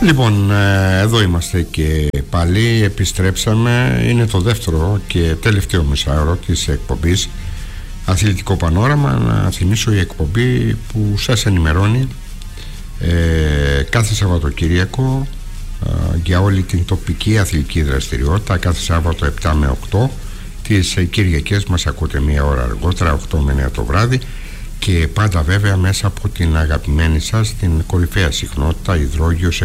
Λοιπόν, εδώ είμαστε και πάλι, επιστρέψαμε. Είναι το δεύτερο και τελευταίο μισάωρο της εκπομπής Αθλητικό Πανόραμα. Να θυμίσω, η εκπομπή που σας ενημερώνει κάθε Σαββατοκύριακο για όλη την τοπική αθλητική δραστηριότητα. Κάθε Σάββατο 7 με 8. Τις Κυριακές μας ακούτε μία ώρα αργότερα, 8 με 9 το βράδυ. Και πάντα βέβαια μέσα από την αγαπημένη σας την κορυφαία συχνότητα Υδρόγειος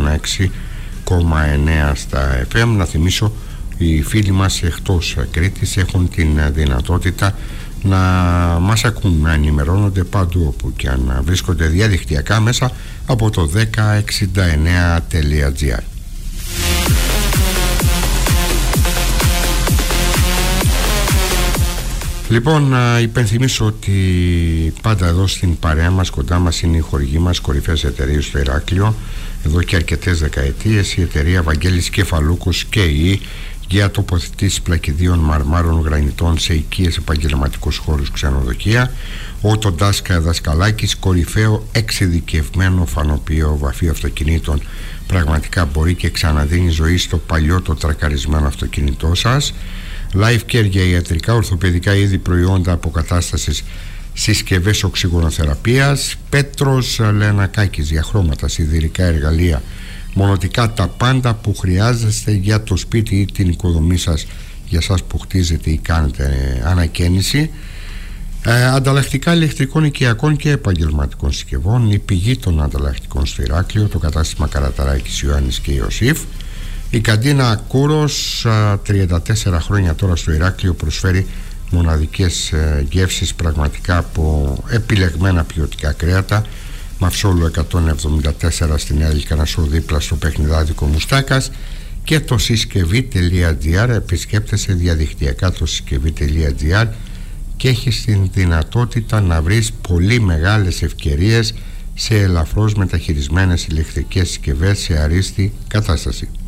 106,9 στα FM. Να θυμίσω, οι φίλοι μας εκτός Κρήτης έχουν την δυνατότητα να μας ακούν, να ενημερώνονται παντού όπου και αν βρίσκονται διαδικτυακά μέσα από το 1069.gr. Λοιπόν, να υπενθυμίσω ότι πάντα εδώ στην παρέα μας, κοντά μας, είναι η χορηγή μας, κορυφαίες εταιρείες στο Ηράκλειο, εδώ και αρκετές δεκαετίες, η εταιρεία Βαγγέλης Κεφαλούκος και η για τοποθετήσεις πλακιδίων, μαρμάρων, γρανιτών σε οικίες, επαγγελματικούς χώρους, ξενοδοχεία. Ο Τοντάσκα Δασκαλάκης, κορυφαίο εξειδικευμένο φανοποιείο βαφείο αυτοκινήτων. Πραγματικά μπορεί και ξαναδίνει ζωή στο παλιό το τρακαρισμένο αυτοκίνητό σας. Life Care για ιατρικά, ορθοπαιδικά είδη, προϊόντα αποκατάστασης, συσκευές οξυγονοθεραπείας. Πέτρος Λενακάκης για χρώματα, σιδηρικά εργαλεία, μονοτικά, τα πάντα που χρειάζεστε για το σπίτι ή την οικοδομή σας, για σας που χτίζετε ή κάνετε ανακαίνιση. Ανταλλακτικά ηλεκτρικών, οικιακών και επαγγελματικών συσκευών. Η πηγή των ανταλλακτικών στο Ηράκλειο, το κατάστημα Καραταράκης, Ιωάννης και Ιωσήφ. Η καντίνα Κούρος, 34 χρόνια τώρα στο Ηράκλειο, προσφέρει μοναδικές γεύσεις πραγματικά από επιλεγμένα ποιοτικά κρέατα. Μαυσόλου 174 στην Νέα Λυκανασσό, δίπλα στο παιχνιδάδικο Μουστάκας. Και το συσκευή.gr, επισκέπτεσαι διαδικτυακά το συσκευή.gr και έχεις την δυνατότητα να βρεις πολύ μεγάλες ευκαιρίες σε ελαφρώς μεταχειρισμένες ηλεκτρικές συσκευές σε αρίστη κατάσταση.